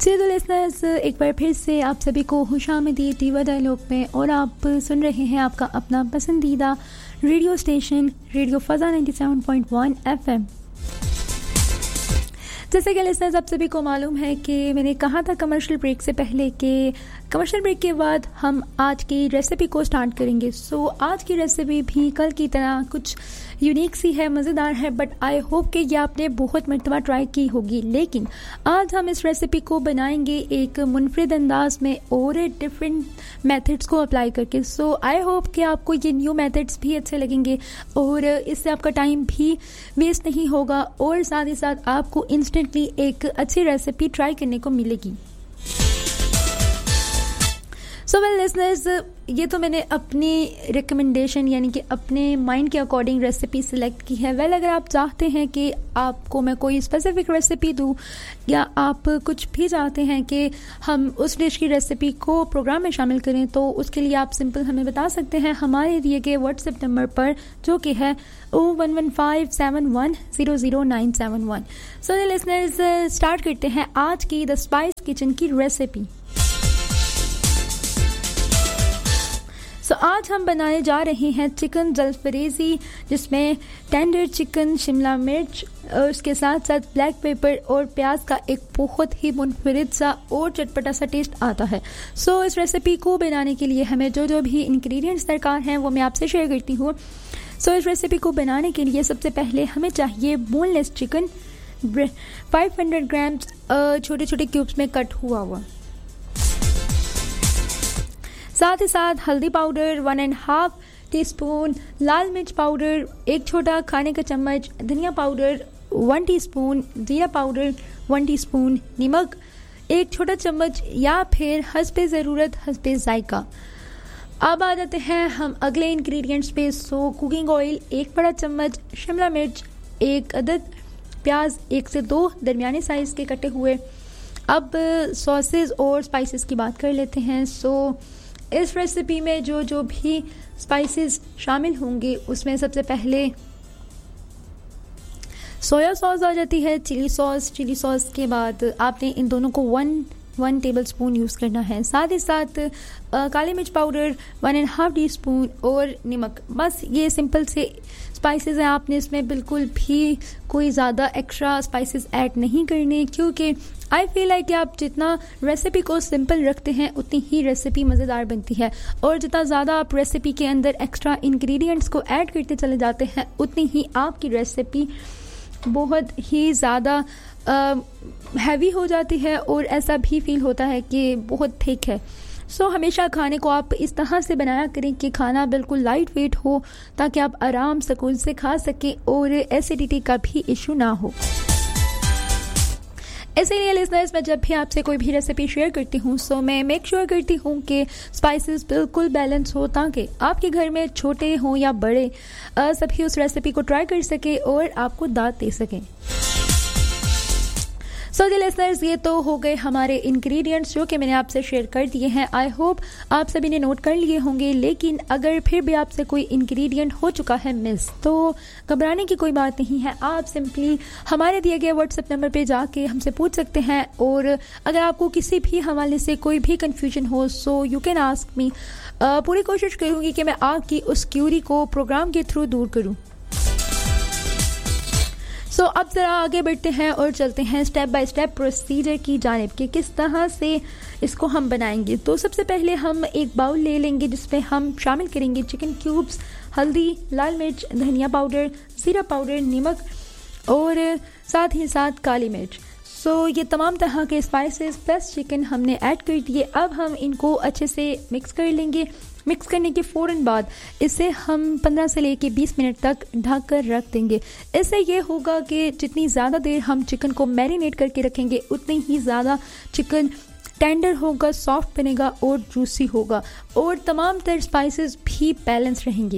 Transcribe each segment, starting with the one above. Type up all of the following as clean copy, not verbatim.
चलो लिसनर्स, एक बार फिर से आप सभी को खुशामदीद दीवा डायलॉग में, और आप सुन रहे हैं आपका अपना पसंदीदा रेडियो स्टेशन रेडियो फ़ज़ा 97.1 FM। जैसे कि लिसनर्स आप सभी को मालूम है कि मैंने कहा था कमर्शियल ब्रेक से पहले कि कमर्शियल ब्रेक के बाद हम आज की रेसिपी को स्टार्ट करेंगे। सो आज की रेसिपी भी कल की तरह कुछ यूनिक सी है, मज़ेदार है, बट आई होप कि ये आपने बहुत मरतबा ट्राई की होगी। लेकिन आज हम इस रेसिपी को बनाएंगे एक मुनफरिद अंदाज में और डिफरेंट मेथड्स को अप्लाई करके। सो आई होप कि आपको ये न्यू मेथड्स भी अच्छे लगेंगे और इससे आपका टाइम भी वेस्ट नहीं होगा और साथ ही साथ आपको इंस्टेंटली एक अच्छी रेसिपी ट्राई करने को मिलेगी। सो वेल लिसनर्स, ये तो मैंने अपनी रिकमेंडेशन यानी कि अपने माइंड के अकॉर्डिंग रेसिपी सिलेक्ट की है। वेल अगर आप चाहते हैं कि आपको मैं कोई स्पेसिफिक रेसिपी दूं या आप कुछ भी चाहते हैं कि हम उस डिश की रेसिपी को प्रोग्राम में शामिल करें, तो उसके लिए आप सिंपल हमें बता सकते हैं हमारे दिए गए व्हाट्सएप नंबर पर, जो कि है 011571000971। सो लिसनर्स, स्टार्ट करते हैं आज की द स्पाइस किचन की रेसिपी। सो आज हम बनाने जा रहे हैं चिकन जलफरेज़ी, जिसमें टेंडर चिकन, शिमला मिर्च और उसके साथ साथ ब्लैक पेपर और प्याज का एक बहुत ही मुनफरिद सा और चटपटा सा टेस्ट आता है। सो इस रेसिपी को बनाने के लिए हमें जो जो भी इंग्रेडिएंट्स दरकार हैं वो मैं आपसे शेयर करती हूँ। सो इस रेसिपी को बनाने के लिए सबसे पहले हमें चाहिए बोनलेस चिकन 500 ग्राम्स छोटे छोटे क्यूब्स में कट हुआ। साथ ही साथ हल्दी पाउडर 1.5 टीस्पून, लाल मिर्च पाउडर 1 छोटा खाने का चम्मच, धनिया पाउडर 1 टीस्पून, जीरा पाउडर 1 टीस्पून, नमक 1 छोटा चम्मच या फिर हस्बे ज़रूरत हस्बे जायका। अब आ जाते हैं हम अगले इंग्रेडिएंट्स पे। सो कुकिंग ऑयल 1 बड़ा चम्मच, शिमला मिर्च 1 अदद, प्याज 1 से 2 दरमियाने साइज़ के कटे हुए। अब सॉसेस और स्पाइसेस की बात कर लेते हैं। सो इस रेसिपी में जो जो भी स्पाइसेस शामिल होंगे उसमें सबसे पहले सोया सॉस आ जाती है, चिली सॉस के बाद आपने इन दोनों को 1 टेबलस्पून यूज़ करना है। साथ ही साथ काली मिर्च पाउडर 1.5 टीस्पून और नमक। बस ये सिंपल से स्पाइसेस हैं, आपने इसमें बिल्कुल भी कोई ज़्यादा एक्स्ट्रा स्पाइसेस ऐड नहीं करने, क्योंकि आई फील लाइक कि आप जितना रेसिपी को सिंपल रखते हैं उतनी ही रेसिपी मज़ेदार बनती है, और जितना ज़्यादा आप रेसिपी के अंदर एक्स्ट्रा इंग्रेडिएंट्स को ऐड करते चले जाते हैं उतनी ही आपकी रेसिपी बहुत ही ज़्यादा हैवी हो जाती है और ऐसा भी फील होता है कि बहुत थिक है। सो हमेशा खाने को आप इस तरह से बनाया करें कि खाना बिल्कुल लाइट वेट हो, ताकि आप आराम सुकून से खा सकें और एसिडिटी का भी इशू ना हो। इसीलिए लिसनर्स, मैं जब भी आपसे कोई भी रेसिपी शेयर करती हूँ सो मैं मेक श्योर करती हूँ कि स्पाइसेस बिल्कुल बैलेंस हो, ताकि आपके घर में छोटे हों या बड़े सभी उस रेसिपी को ट्राई कर सके और आपको दाद दे सकें। सो जी लिसनर्स, ये तो हो गए हमारे इंग्रेडिएंट्स जो कि मैंने आपसे शेयर कर दिए हैं। आई होप आप सभी ने नोट कर लिए होंगे, लेकिन अगर फिर भी आपसे कोई इंग्रेडिएंट हो चुका है मिस, तो घबराने की कोई बात नहीं है। आप सिंपली हमारे दिए गए व्हाट्सएप नंबर पे जाके हमसे पूछ सकते हैं, और अगर आपको किसी भी हवाले से कोई भी कन्फ्यूजन हो so you can ask me. पूरी कोशिश करूँगी कि मैं आपकी उस क्यूरी को प्रोग्राम के थ्रू दूर करूँ। सो अब ज़रा आगे बढ़ते हैं और चलते हैं स्टेप बाय स्टेप प्रोसीजर की जानिब कि किस तरह से इसको हम बनाएंगे। तो सबसे पहले हम एक बाउल ले लेंगे जिसमें हम शामिल करेंगे चिकन क्यूब्स, हल्दी, लाल मिर्च, धनिया पाउडर, जीरा पाउडर, नमक और साथ ही साथ काली मिर्च। सो ये तमाम तरह के स्पाइसेस प्लस चिकन हमने ऐड कर दिए। अब हम इनको अच्छे से मिक्स कर लेंगे। मिक्स करने के फ़ौरन बाद इसे हम 15 से लेके 20 मिनट तक ढक कर रख देंगे। इससे ये होगा कि जितनी ज़्यादा देर हम चिकन को मैरिनेट करके रखेंगे उतनी ही ज़्यादा चिकन टेंडर होगा, सॉफ्ट बनेगा और जूसी होगा, और तमाम तर स्पाइसेस भी बैलेंस रहेंगे।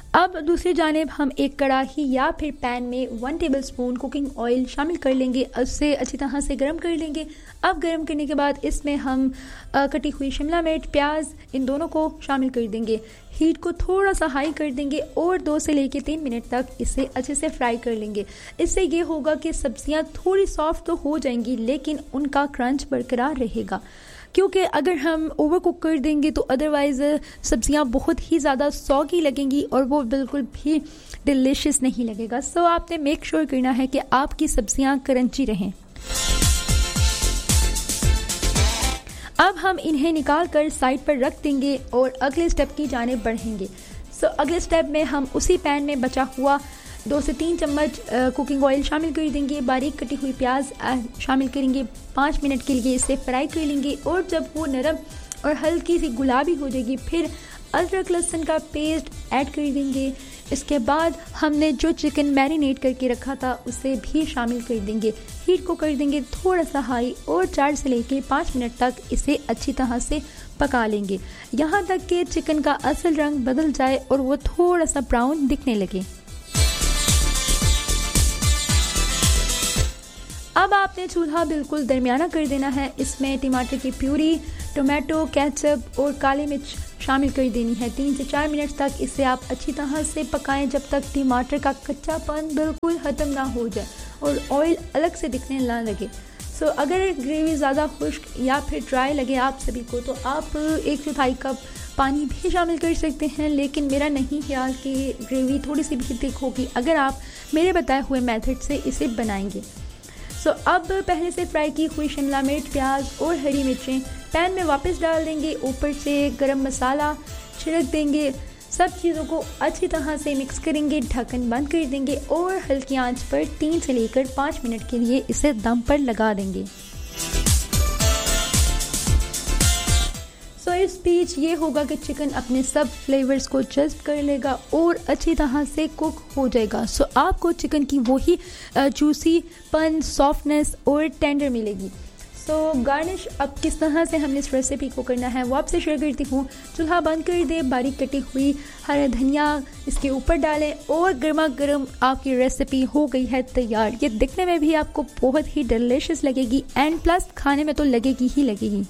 अब दूसरी जानिब हम एक कढ़ाई या फिर पैन में 1 टेबलस्पून कुकिंग ऑयल शामिल कर लेंगे, उसे अच्छी तरह से गर्म कर लेंगे। अब गर्म करने के बाद इसमें हम कटी हुई शिमला मिर्च, प्याज, इन दोनों को शामिल कर देंगे। हीट को थोड़ा सा हाई कर देंगे और 2 से लेकर 3 मिनट तक इसे अच्छे से फ्राई कर लेंगे। इससे ये होगा कि सब्जियां थोड़ी सॉफ्ट तो हो जाएंगी लेकिन उनका क्रंच बरकरार रहेगा, क्योंकि अगर हम ओवर कुक कर देंगे तो अदरवाइज़ सब्जियां बहुत ही ज़्यादा सॉगी लगेंगी और वो बिल्कुल भी डिलीशियस नहीं लगेगा। सो आपने मेक श्योर करना है कि आपकी सब्जियां क्रंची रहें। अब हम इन्हें निकाल कर साइड पर रख देंगे और अगले स्टेप की जानिब बढ़ेंगे। सो अगले स्टेप में हम उसी पैन में बचा हुआ 2 से 3 चम्मच कुकिंग ऑयल शामिल कर देंगे। बारीक कटी हुई प्याज शामिल करेंगे। 5 मिनट के लिए इसे फ्राई कर लेंगे और जब वो नरम और हल्की सी गुलाबी हो जाएगी फिर अदरक लहसुन का पेस्ट ऐड कर देंगे। इसके बाद हमने जो चिकन मैरिनेट करके रखा था उसे भी शामिल कर देंगे। हीट को कर देंगे थोड़ा सा हाई और 4 से लेकर 5 मिनट तक इसे अच्छी तरह से पका लेंगे, यहाँ तक कि चिकन का असल रंग बदल जाए और वो थोड़ा सा ब्राउन दिखने लगे। अब आपने चूल्हा बिल्कुल दरमियाना कर देना है। इसमें टमाटर की प्यूरी, टोमेटो, केचप और काली मिर्च शामिल कर देनी है। 3 से 4 मिनट तक इसे आप अच्छी तरह से पकाएं जब तक टमाटर का कच्चापन बिल्कुल ख़त्म ना हो जाए और ऑयल अलग से दिखने ना लगे। सो अगर ग्रेवी ज़्यादा खुश्क या फिर ड्राई लगे आप सभी को तो आप 1/4 कप पानी भी शामिल कर सकते हैं, लेकिन मेरा नहीं ख्याल कि ग्रेवी थोड़ी सी भी थिक होगी अगर आप मेरे बताए हुए मेथड से इसे बनाएंगे। सो अब पहले से फ्राई की हुई शिमला मिर्च, प्याज और हरी मिर्चें पैन में वापस डाल देंगे। ऊपर से गरम मसाला छिड़क देंगे। सब चीज़ों को अच्छी तरह से मिक्स करेंगे, ढक्कन बंद कर देंगे और हल्की आंच पर 3 से लेकर 5 मिनट के लिए इसे दम पर लगा देंगे। सो इस बीच ये होगा कि चिकन अपने सब फ्लेवर्स को जज्ब कर लेगा और अच्छी तरह से कुक हो जाएगा। सो आपको चिकन की वही जूसीपन, सॉफ्टनेस और टेंडर मिलेगी। सो गार्निश अब किस तरह से हमने इस रेसिपी को करना है वो आपसे शेयर करती हूँ। चूल्हा बंद कर दे, बारीक कटी हुई हरा धनिया इसके ऊपर डालें और गर्मा गर्म आपकी रेसिपी हो गई है तैयार। ये दिखने में भी आपको बहुत ही डिलीशियस लगेगी एंड प्लस खाने में तो लगेगी ही लगेगी।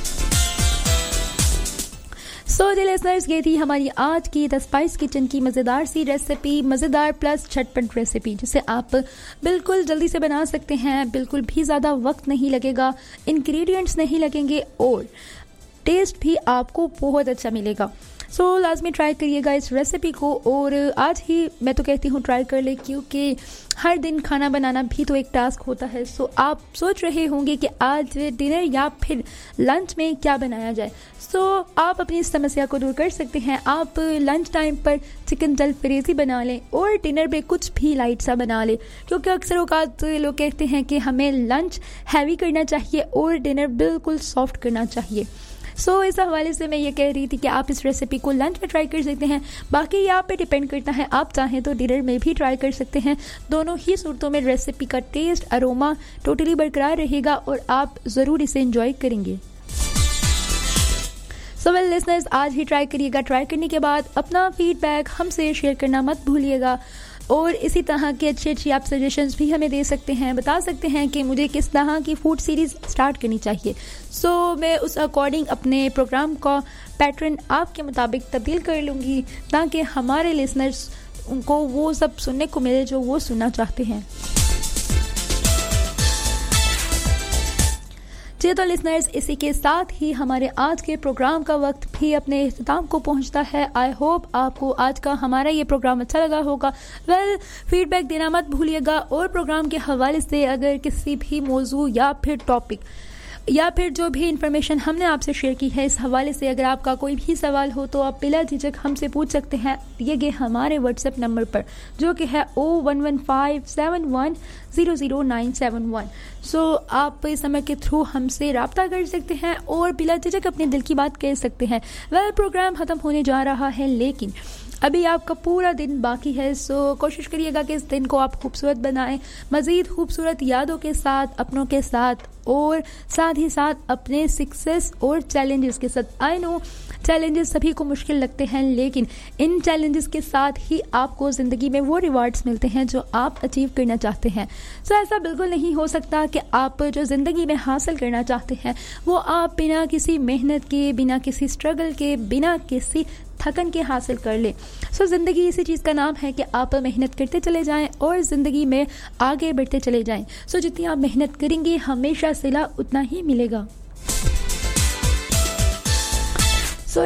सो जी लिसनर्स, ये थी हमारी आज की द स्पाइस किचन की मज़ेदार सी रेसिपी, मज़ेदार प्लस झटपट रेसिपी जिसे आप बिल्कुल जल्दी से बना सकते हैं। बिल्कुल भी ज़्यादा वक्त नहीं लगेगा, इंग्रेडिएंट्स नहीं लगेंगे और टेस्ट भी आपको बहुत अच्छा मिलेगा। सो लाजमी ट्राई करिएगा इस रेसिपी को और आज ही मैं तो कहती हूँ ट्राई कर ले, क्योंकि हर दिन खाना बनाना भी तो एक टास्क होता है। सो आप सोच रहे होंगे कि आज डिनर या फिर लंच में क्या बनाया जाए। सो आप अपनी इस समस्या को दूर कर सकते हैं। आप लंच टाइम पर चिकन जलफरेज़ी बना लें और डिनर में कुछ भी लाइट सा बना लें, क्योंकि अक्सर औकात लोग कहते हैं कि हमें लंच हैवी करना चाहिए और डिनर बिल्कुल सॉफ्ट करना चाहिए। सो इस हवाले से मैं ये कह रही थी कि आप इस रेसिपी को लंच में ट्राई कर सकते हैं। बाकी ये आप पे डिपेंड करता है, आप चाहें तो डिनर में भी ट्राई कर सकते हैं। दोनों ही सूरतों में रेसिपी का टेस्ट, अरोमा टोटली बरकरार रहेगा और आप ज़रूर इसे एंजॉय करेंगे। सो वेल लिसनर्स, आज ही ट्राई करिएगा। ट्राई करने के बाद अपना फीडबैक हमसे शेयर करना मत भूलिएगा और इसी तरह की अच्छी आप सजेशंस भी हमें दे सकते हैं, बता सकते हैं कि मुझे किस तरह की फूड सीरीज़ स्टार्ट करनी चाहिए। सो मैं उस अकॉर्डिंग अपने प्रोग्राम का पैटर्न आपके मुताबिक तब्दील कर लूँगी ताकि हमारे लिसनर्स उनको वो सब सुनने को मिले जो वो सुनना चाहते हैं। जी तो लिसनर्स, इसी के साथ ही हमारे आज के प्रोग्राम का वक्त भी अपने इख्तिताम को पहुंचता है। आई होप आपको आज का हमारा ये प्रोग्राम अच्छा लगा होगा। फीडबैक देना मत भूलिएगा और प्रोग्राम के हवाले से अगर किसी भी मौजू या फिर टॉपिक या फिर जो भी इंफॉर्मेशन हमने आपसे शेयर की है इस हवाले से अगर आपका कोई भी सवाल हो तो आप बिला झिझक हमसे पूछ सकते हैं दिए गए हमारे व्हाट्सएप नंबर पर, जो कि है 011571000971। सो आप इस नंबर के थ्रू हमसे रब्ता कर सकते हैं और बिला झिझक अपने दिल की बात कह सकते हैं। प्रोग्राम ख़त्म होने जा रहा है, लेकिन अभी आपका पूरा दिन बाकी है, सो कोशिश करिएगा कि इस दिन को आप खूबसूरत बनाएं, मज़ीद खूबसूरत यादों के साथ, अपनों के साथ और साथ ही साथ अपने सक्सेस और चैलेंजेस के साथ। आई नो चैलेंजेस सभी को मुश्किल लगते हैं, लेकिन इन चैलेंजेस के साथ ही आपको ज़िंदगी में वो रिवार्ड्स मिलते हैं जो आप अचीव करना चाहते हैं। सो ऐसा बिल्कुल नहीं हो सकता कि आप जो ज़िंदगी में हासिल करना चाहते हैं वो आप बिना किसी मेहनत के, बिना किसी स्ट्रगल के, बिना किसी थकन के हासिल कर ले। सो ज़िंदगी इसी चीज़ का नाम है कि आप मेहनत करते चले जाएं और ज़िंदगी में आगे बढ़ते चले जाएं। सो जितनी आप मेहनत करेंगे हमेशा सिला उतना ही मिलेगा। सो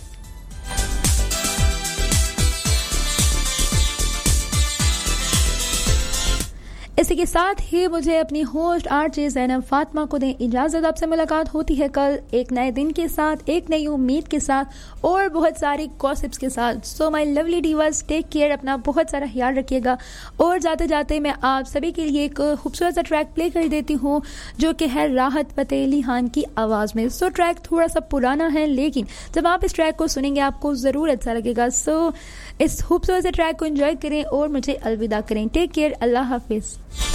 इसी के साथ ही मुझे अपनी होस्ट आरजे ज़ैनब फातिमा को दें इजाज़त। आपसे मुलाकात होती है कल एक नए दिन के साथ, एक नई उम्मीद के साथ और बहुत सारी गॉसिप्स के साथ। So my lovely Divas, take care, अपना बहुत सारा ख्याल रखिएगा। और जाते जाते मैं आप सभी के लिए एक खूबसूरत सा ट्रैक प्ले कर देती हूँ जो कि है राहत फ़तेह अली खान की आवाज़ में। सो ट्रैक थोड़ा सा पुराना है, लेकिन जब आप इस ट्रैक को सुनेंगे आपको ज़रूर अच्छा लगेगा। सो इस खूबसूरत से ट्रैक को एंजॉय करें और मुझे अलविदा करें। टेक केयर, अल्लाह हाफिज़।